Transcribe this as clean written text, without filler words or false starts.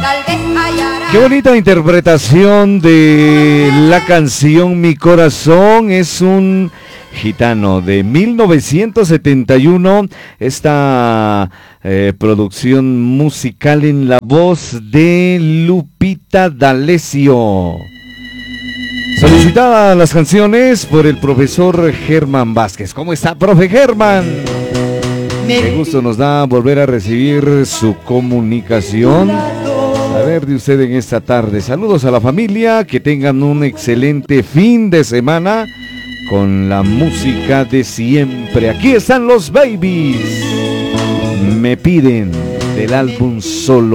tal vez hallarás. Qué bonita interpretación de la canción Mi Corazón. Es un gitano de 1971. Esta producción musical en la voz de Lupita D'Alessio. Solicitada las canciones por el profesor Germán Vázquez. ¿Cómo está, profe Germán? Qué gusto nos da volver a recibir su comunicación. A ver de usted en esta tarde. Saludos a la familia, que tengan un excelente fin de semana con la música de siempre. Aquí están los Babies. Me piden del álbum Solo.